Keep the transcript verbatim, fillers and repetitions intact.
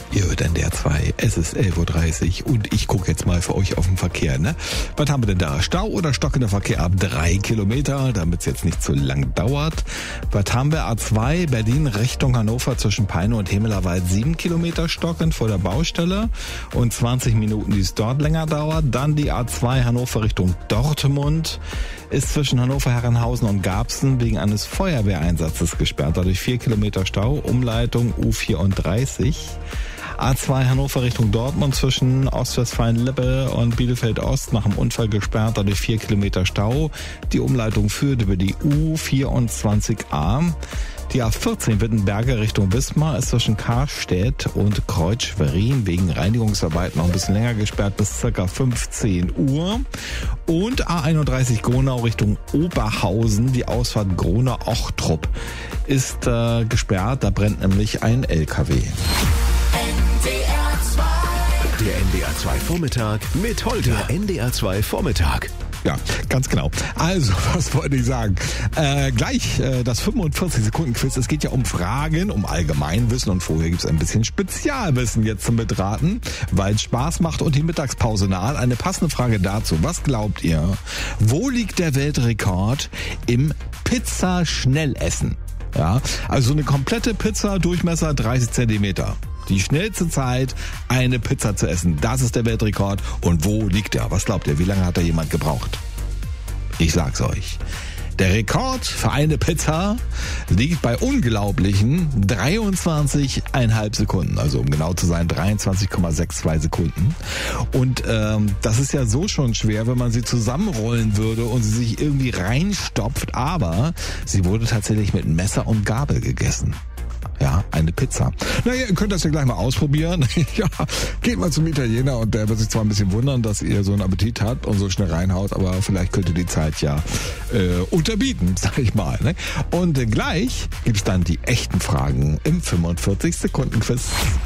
Ihr hört N D R zwei, es ist elf Uhr dreißig und ich gucke jetzt mal für euch auf den Verkehr. Ne? Was haben wir denn da? Stau oder stockender Verkehr ab drei Kilometer, damit es jetzt nicht zu lang dauert. Was haben wir? A zwei Berlin Richtung Hannover zwischen Peine und Himmelerwald sieben Kilometer stockend vor der Baustelle und zwanzig Minuten, die es dort länger dauert. Dann die A zwei Hannover Richtung Dortmund ist zwischen Hannover, Herrenhausen und Garbsen wegen eines Feuerwehreinsatzes gesperrt. Dadurch vier Kilometer Stau, Umleitung U vierunddreißig. A zwei Hannover Richtung Dortmund zwischen Ostwestfalen-Lippe und Bielefeld-Ost nach dem Unfall gesperrt, dadurch vier Kilometer Stau. Die Umleitung führt über die U vierundzwanzig A. Die A vierzehn Wittenberge Richtung Wismar ist zwischen Karstedt und Kreuz-Schwerin wegen Reinigungsarbeiten noch ein bisschen länger gesperrt bis ca. fünfzehn Uhr. Und A einunddreißig Gronau Richtung Oberhausen, die Ausfahrt Gronau-Ochtrup ist äh, gesperrt, da brennt nämlich ein L K W. Der N D R zwei Vormittag mit Holger. Der N D R zwei Vormittag. Ja, ganz genau. Also, was wollte ich sagen? Äh, gleich äh, das fünfundvierzig Sekunden Quiz. Es geht ja um Fragen, um Allgemeinwissen und vorher gibt's ein bisschen Spezialwissen jetzt zum Betraten, weil es Spaß macht und die Mittagspause naht. Eine passende Frage dazu. Was glaubt ihr? Wo liegt der Weltrekord im Pizza-Schnellessen? Ja, also eine komplette Pizza, Durchmesser dreißig Zentimeter. Die schnellste Zeit, eine Pizza zu essen. Das ist der Weltrekord. Und wo liegt er? Was glaubt ihr? Wie lange hat da jemand gebraucht? Ich sag's euch. Der Rekord für eine Pizza liegt bei unglaublichen dreiundzwanzig Komma fünf Sekunden. Also um genau zu sein, dreiundzwanzig Komma zweiundsechzig Sekunden. Und ähm, das ist ja so schon schwer, wenn man sie zusammenrollen würde und sie sich irgendwie reinstopft. Aber sie wurde tatsächlich mit Messer und Gabel gegessen. Ja, eine Pizza. Naja, ihr könnt das ja gleich mal ausprobieren. Ja, geht mal zum Italiener und der wird sich zwar ein bisschen wundern, dass ihr so einen Appetit habt und so schnell reinhaut, aber vielleicht könnt ihr die Zeit ja äh, unterbieten, sag ich mal. Ne? Und äh, gleich gibt's dann die echten Fragen im fünfundvierzig Sekunden Quiz.